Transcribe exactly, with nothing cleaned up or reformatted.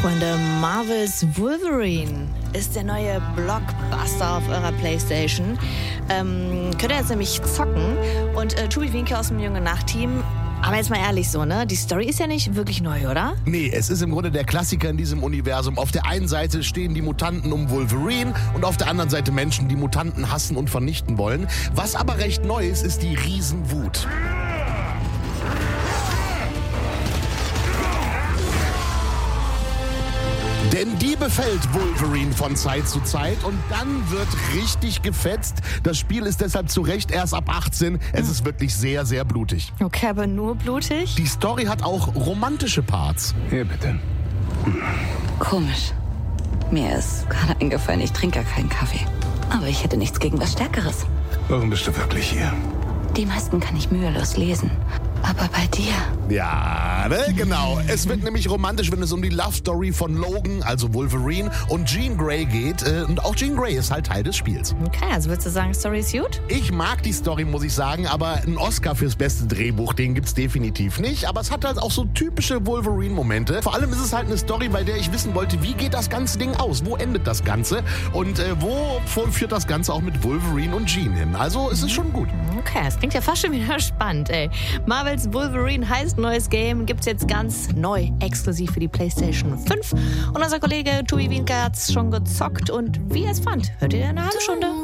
Freunde, Marvel's Wolverine ist der neue Blockbuster auf eurer Playstation. Ähm, könnt ihr jetzt nämlich zocken. Und äh, Tobi Wienke aus dem Junge Nacht-Team. Aber jetzt mal ehrlich so, ne? Die Story ist ja nicht wirklich neu, oder? Nee, es ist im Grunde der Klassiker in diesem Universum. Auf der einen Seite stehen die Mutanten um Wolverine und auf der anderen Seite Menschen, die Mutanten hassen und vernichten wollen. Was aber recht neu ist, ist die Riesenwut. Denn die befällt Wolverine von Zeit zu Zeit und dann wird richtig gefetzt. Das Spiel ist deshalb zu Recht erst ab achtzehn. Es ist wirklich sehr, sehr blutig. Okay, aber nur blutig? Die Story hat auch romantische Parts. Hier, bitte. Komisch. Mir ist gerade eingefallen, ich trinke gar keinen Kaffee. Aber ich hätte nichts gegen was Stärkeres. Warum bist du wirklich hier? Die meisten kann ich mühelos lesen. Aber bei dir? Ja, ne, genau. Es wird nämlich romantisch, wenn es um die Love Story von Logan, also Wolverine, und Jean Grey geht. Und auch Jean Grey ist halt Teil des Spiels. Okay, also würdest du sagen, Story ist gut? Ich mag die Story, muss ich sagen, aber einen Oscar fürs beste Drehbuch, den gibt's definitiv nicht. Aber es hat halt auch so typische Wolverine-Momente. Vor allem ist es halt eine Story, bei der ich wissen wollte, wie geht das ganze Ding aus? Wo endet das Ganze? Und äh, wo führt das Ganze auch mit Wolverine und Jean hin? Also es ist schon gut. Okay, das klingt ja fast schon wieder spannend, ey. Marvel's Wolverine heißt neues Game, gibt's jetzt ganz neu, exklusiv für die PlayStation fünf. Und unser Kollege Tobi Wienke hat's schon gezockt und wie er es fand, hört ihr in einer halben Stunde.